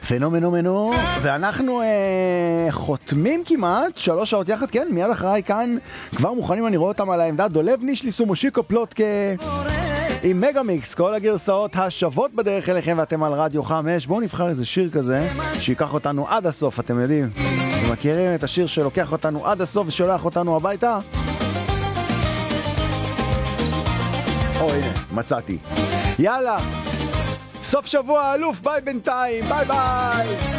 פנומנומנו, ואנחנו חותמים כמעט 3 שעות יחד, כן, מיד אחריי כאן כבר מוכנים, אני רואה אותם על העמדה, דולב נישליס ומושיקו פלוטקה עם מגה-מיקס, כל הגרסאות השוות בדרך אליכם, ואתם על רדיו 5. בואו נבחר איזה שיר כזה שיקח אותנו עד הסוף, אתם יודעים, אתם מכירים את השיר שלוקח אותנו עד הסוף ושולח אותנו הביתה? הנה, מצאתי. יאללה, סוף שבוע אלוף, ביי בינתיים, ביי ביי.